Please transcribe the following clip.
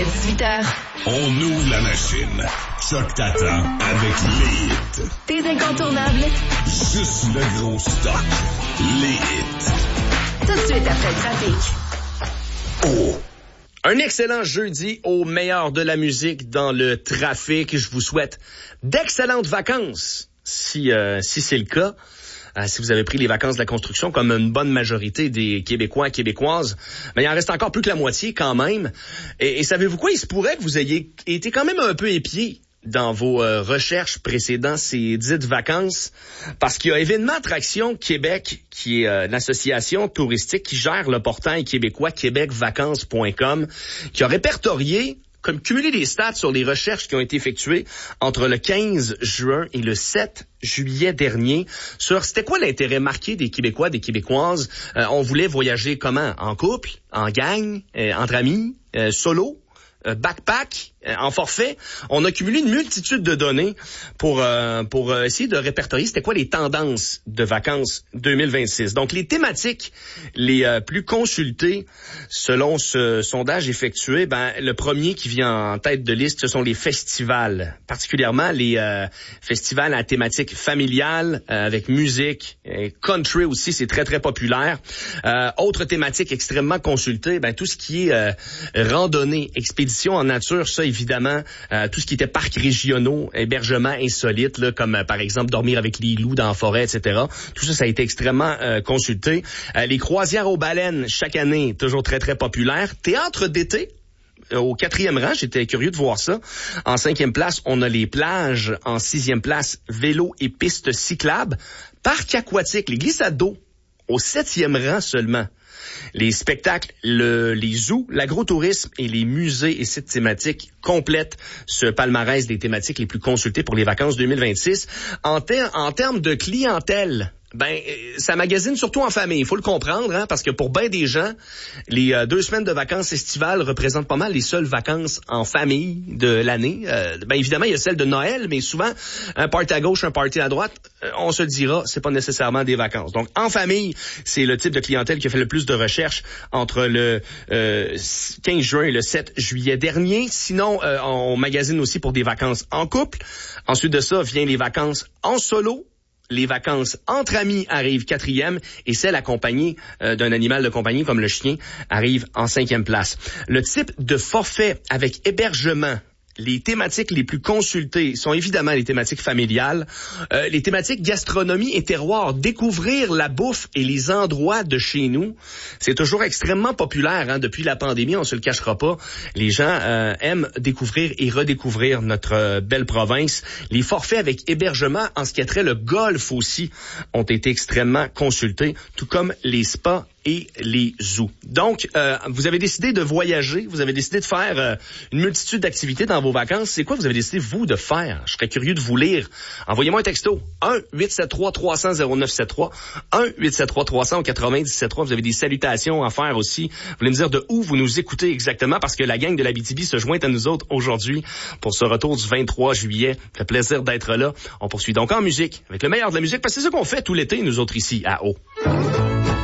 18h. On ouvre la machine. Choc t'attend avec les hits. Tes incontournables. Juste le gros stock. Les hits. Tout de suite après le trafic. Oh. Un excellent jeudi au meilleur de la musique dans le trafic. Je vous souhaite d'excellentes vacances, si c'est le cas. Si vous avez pris les vacances de la construction comme une bonne majorité des Québécois et Québécoises, mais il en reste encore plus que la moitié quand même. Et savez-vous quoi? Il se pourrait que vous ayez été quand même un peu épiés dans vos recherches précédant ces dites vacances, parce qu'il y a Événement Attraction Québec, qui est l'association touristique qui gère le portail québécois québecvacances.com, qui a répertorié, comme cumulé des stats sur les recherches qui ont été effectuées entre le 15 juin et le 7 juillet dernier sur c'était quoi l'intérêt marqué des Québécois, des Québécoises. On voulait voyager comment? En couple, en gang, entre amis, solo, backpack, en forfait. On a cumulé une multitude de données pour essayer de répertorier c'était quoi les tendances de vacances 2026. Donc, les thématiques les plus consultées selon ce sondage effectué, le premier qui vient en tête de liste, ce sont les festivals, particulièrement les festivals à thématique familiale, avec musique, country aussi, c'est très, très populaire. Autre thématique extrêmement consultée, tout ce qui est randonnée, expédition en nature, ça, évidemment, tout ce qui était parcs régionaux, hébergements insolites, là, comme par exemple dormir avec les loups dans la forêt, etc. Tout ça, ça a été extrêmement consulté. Les croisières aux baleines, chaque année, toujours très, très populaire. Théâtre d'été, au 4e rang, j'étais curieux de voir ça. En 5e place, on a les plages. En 6e place, vélo et pistes cyclables. Parc aquatique, les glissades d'eau, au 7e rang seulement. Les spectacles, les zoos, l'agrotourisme et les musées et sites thématiques complètent ce palmarès des thématiques les plus consultées pour les vacances 2026. En termes de clientèle, ça magasine surtout en famille, il faut le comprendre, parce que pour bien des gens, les 2 semaines de vacances estivales représentent pas mal les seules vacances en famille de l'année. Évidemment, il y a celle de Noël, mais souvent, un party à gauche, un party à droite, on se dira, c'est pas nécessairement des vacances. Donc, en famille, c'est le type de clientèle qui a fait le plus de recherches entre le 15 juin et le 7 juillet dernier. Sinon, on magasine aussi pour des vacances en couple. Ensuite de ça, vient les vacances en solo. Les vacances entre amis arrivent 4e et celles accompagnées d'un animal de compagnie comme le chien arrivent en 5e place. Le type de forfait avec hébergement, les thématiques les plus consultées sont évidemment les thématiques familiales, les thématiques gastronomie et terroir, découvrir la bouffe et les endroits de chez nous. C'est toujours extrêmement populaire, depuis la pandémie, on se le cachera pas. Les gens aiment découvrir et redécouvrir notre belle province. Les forfaits avec hébergement en ce qui a trait le golf aussi ont été extrêmement consultés, tout comme les spas et les zoos. Donc, vous avez décidé de voyager, vous avez décidé de faire une multitude d'activités dans vos vacances. C'est quoi vous avez décidé, vous, de faire? Je serais curieux de vous lire. Envoyez-moi un texto. 1-873-300-0973. 1-873-300-97-3. Vous avez des salutations à faire aussi. Vous voulez me dire de où vous nous écoutez exactement, parce que la gang de l'Abitibi se joint à nous autres aujourd'hui pour ce retour du 23 juillet. Ça fait plaisir d'être là. On poursuit donc en musique, avec le meilleur de la musique, parce que c'est ça qu'on fait tout l'été, nous autres ici, à Haut.